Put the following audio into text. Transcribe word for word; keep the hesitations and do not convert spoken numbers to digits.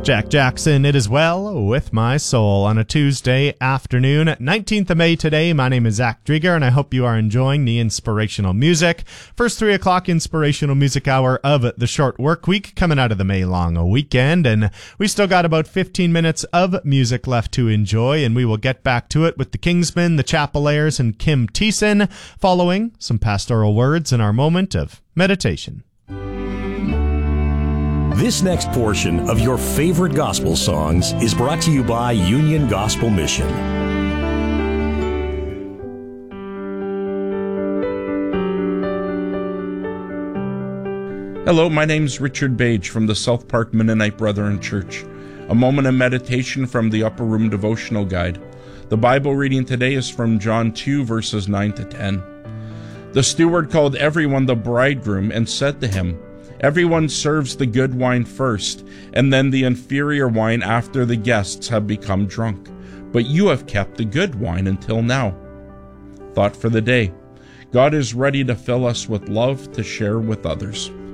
Jack Jackson, It Is Well With My Soul on a Tuesday afternoon, nineteenth of May today. My name is Zach Drieger, and I hope you are enjoying the inspirational music. First three o'clock inspirational music hour of the short work week coming out of the May long weekend, and we still got about fifteen minutes of music left to enjoy, and we will get back to it with the Kingsmen, the Chapelaires, and Kim Thiessen, following some pastoral words in our moment of meditation. This next portion of your favorite gospel songs is brought to you by Union Gospel Mission. Hello, my name's Richard Bage from the South Park Mennonite Brethren Church. A moment of meditation from the Upper Room Devotional Guide. The Bible reading today is from John two, verses nine to ten. The steward called everyone the bridegroom and said to him, "Everyone serves the good wine first, and then the inferior wine after the guests have become drunk. But you have kept the good wine until now." Thought for the day. God is ready to fill us with love to share with others.